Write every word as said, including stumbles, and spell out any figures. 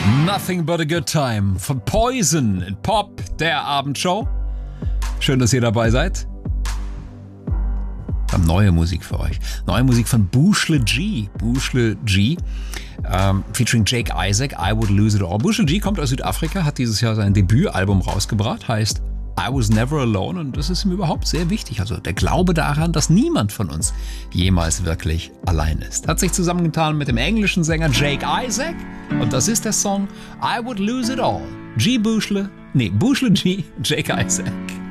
Nothing but a good time von Poison in Pop, der Abendshow. Schön, dass ihr dabei seid. Wir haben neue Musik für euch. Neue Musik von Bushle G. Bushle G. Ähm, featuring Jake Isaac, I Would Lose It All. Bushle G kommt aus Südafrika, hat dieses Jahr sein Debütalbum rausgebracht, heißt I Was Never Alone, und das ist ihm überhaupt sehr wichtig. Also der Glaube daran, dass niemand von uns jemals wirklich allein ist. Hat sich zusammengetan mit dem englischen Sänger Jake Isaac, und das ist der Song I Would Lose It All. G. Bushle, nee, Bushle G, Jake Isaac.